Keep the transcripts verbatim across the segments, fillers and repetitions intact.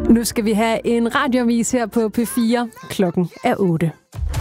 Nu skal vi have en radioavis her på P fire. Klokken er otte.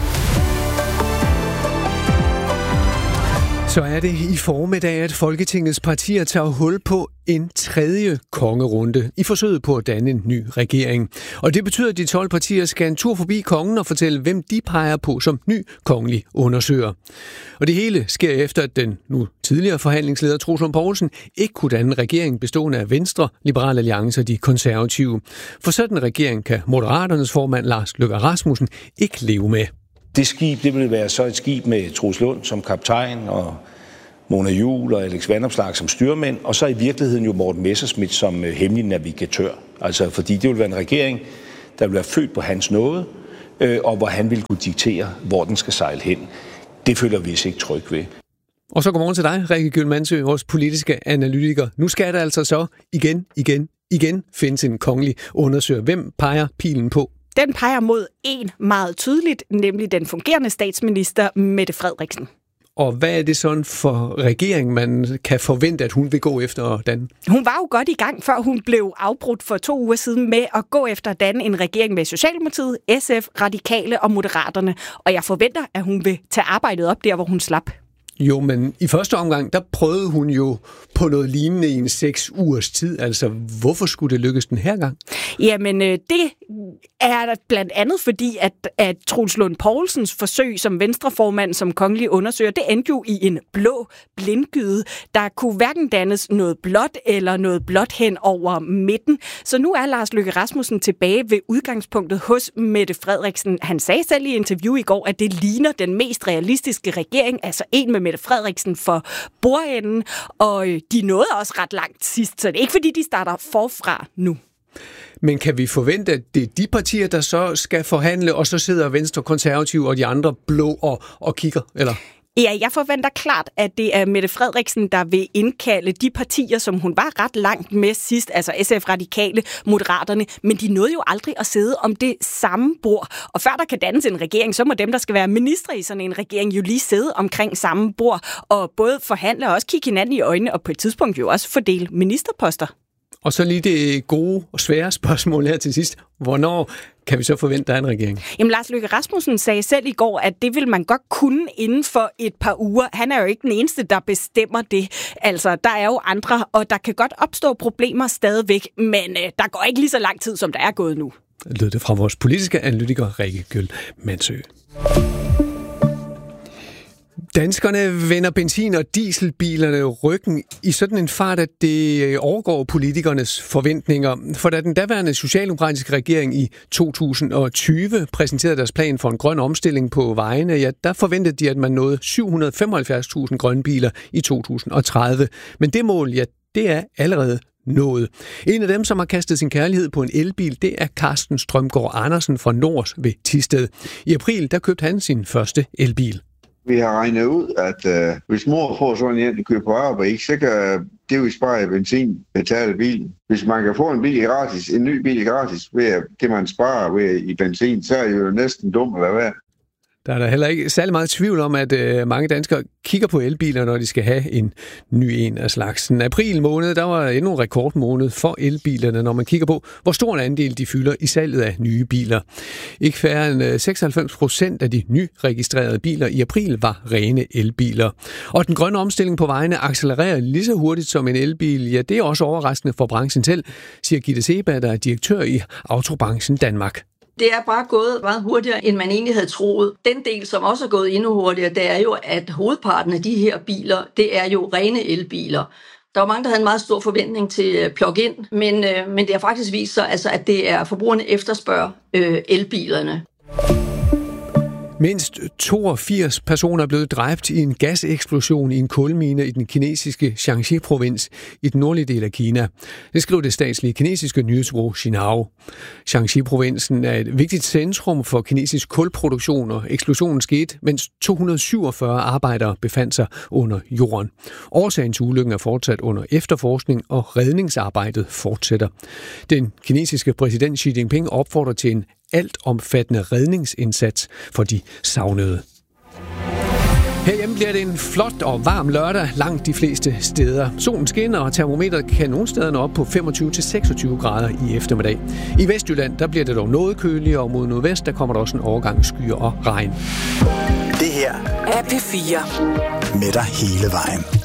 Så er det i formiddag, at Folketingets partier tager hul på en tredje kongerunde i forsøget på at danne en ny regering. Og det betyder, at de tolv partier skal en tur forbi kongen og fortælle, hvem de peger på som ny kongelig undersøger. Og det hele sker efter, at den nu tidligere forhandlingsleder Troels Lund Poulsen ikke kunne danne en regering bestående af Venstre, Liberal Alliance og de konservative. For sådan en regering kan Moderaternes formand Lars Løkke Rasmussen ikke leve med. Det skib, det vil være så et skib med Troels Lund som kaptajn og Mona Juul og Alex Vanopslagh som styrmænd, og så i virkeligheden jo Morten Messerschmidt som hemmelig navigatør. Altså fordi det vil være en regering, der vil være født på hans nåde, øh, og hvor han vil kunne diktere, hvor den skal sejle hen. Det føler vi os ikke tryg ved. Og så godmorgen til dig, Rikke Gyld Mandsø, vores politiske analytiker. Nu skal der altså så igen, igen, igen findes en kongelig undersøger. Hvem peger pilen på? Den peger mod en meget tydeligt, nemlig den fungerende statsminister Mette Frederiksen. Og hvad er det sådan for regeringen, man kan forvente, at hun vil gå efter Dan? Hun var jo godt i gang, før hun blev afbrudt for to uger siden med at gå efter Dan en regering med Socialdemokratiet, S F, Radikale og Moderaterne. Og jeg forventer, at hun vil tage arbejdet op der, hvor hun slap. Jo, men i første omgang, der prøvede hun jo på noget lignende i en seks ugers tid. Altså, hvorfor skulle det lykkes den her gang? Jamen, det er blandt andet fordi, at, at Troels Lund Poulsens forsøg som venstreformand, som kongelig undersøger, det endte jo i en blå blindgyde. Der kunne hverken dannes noget blåt eller noget blåt hen over midten. Så nu er Lars Løkke Rasmussen tilbage ved udgangspunktet hos Mette Frederiksen. Han sagde selv i interview i går, at det ligner den mest realistiske regering, altså en med Mette Frederiksen for bordenden, og de nåede også ret langt sidst, så det er ikke fordi, de starter forfra nu. Men kan vi forvente, at det er de partier, der så skal forhandle, og så sidder Venstre, Konservative og de andre blå og, og kigger, eller? Ja, jeg forventer klart, at det er Mette Frederiksen, der vil indkalde de partier, som hun var ret langt med sidst, altså S F, Radikale, Moderaterne, men de nåede jo aldrig at sidde om det samme bord. Og før der kan dannes en regering, så må dem, der skal være ministre i sådan en regering, jo lige sidde omkring samme bord, og både forhandle og også kigge hinanden i øjnene, og på et tidspunkt jo også fordele ministerposter. Og så lige det gode og svære spørgsmål her til sidst. Hvornår kan vi så forvente, der er en regering? Jamen, Lars Løkke Rasmussen sagde selv i går, at det vil man godt kunne inden for et par uger. Han er jo ikke den eneste, der bestemmer det. Altså, der er jo andre, og der kan godt opstå problemer stadigvæk, men øh, der går ikke lige så lang tid, som der er gået nu. Lød det fra vores politiske analytiker, Rikke Gyld Mandsø. Danskerne vender benzin- og dieselbilerne ryggen i sådan en fart, at det overgår politikernes forventninger. For da den daværende socialdemokratiske regering i to tusind og tyve præsenterede deres plan for en grøn omstilling på vejene, ja, der forventede de, at man nåede syv hundrede og femoghalvfjerds tusind grønne biler i to tusind og tredive. Men det mål, ja, det er allerede nået. En af dem, som har kastet sin kærlighed på en elbil, det er Carsten Strømgaard Andersen fra Nors ved Thisted. I april, der købte han sin første elbil. Vi har regnet ud, at øh, hvis mor får sådan en, der køber på arbejde, så kan det jo spare benzin, betale bilen. Hvis man kan få en bil gratis, en ny bil gratis, ved det man sparer ved i benzin, så er det jo næsten dumt at lade være. Der er der heller ikke særlig meget tvivl om, at øh, mange danskere kigger på elbiler, når de skal have en ny en af slagsen. April måned, der var endnu en rekordmåned for elbilerne, når man kigger på, hvor stor en andel de fylder i salget af nye biler. Ikke færre end seksoghalvfems procent af de nyregistrerede biler i april var rene elbiler. Og den grønne omstilling på vejene accelererer lige så hurtigt som en elbil. Ja, det er også overraskende for branchen selv, siger Gitte Seba, der er direktør i Autobranchen Danmark. Det er bare gået meget hurtigere, end man egentlig havde troet. Den del, som også er gået endnu hurtigere, det er jo, at hovedparten af de her biler, det er jo rene elbiler. Der var mange, der havde en meget stor forventning til plug-in, men, øh, men det har faktisk vist sig, altså, at det er forbrugerne efterspørger øh, elbilerne. Mindst toogfirs personer er blevet dræbt i en gaseksplosion i en kulmine i den kinesiske Jiangxi-provins i den nordlige del af Kina. Det skriver det statslige kinesiske nyhedsbureau Xinhua. Jiangxi-provinsen er et vigtigt centrum for kinesisk kulproduktion, og eksplosionen skete, mens to hundrede og syvogfyrre arbejdere befandt sig under jorden. Årsagen til ulykken er fortsat under efterforskning, og redningsarbejdet fortsætter. Den kinesiske præsident Xi Jinping opfordrer til en altomfattende redningsindsats for de savnede. Herhjemme bliver det en flot og varm lørdag langt de fleste steder. Solen skinner, og termometeret kan nogle steder nå op på femogtyve til seksogtyve grader i eftermiddag. I Vestjylland der bliver det dog noget køligere, og mod nordvest der kommer der også en overgang skyer og regn. Det her er P fire. Med dig hele vejen.